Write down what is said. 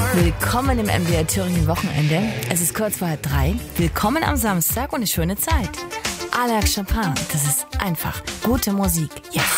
Willkommen im MDR Thüringen Wochenende. Es ist kurz vor 3. Willkommen am Samstag und eine schöne Zeit. Alex Chopin, das ist einfach gute Musik. Yes.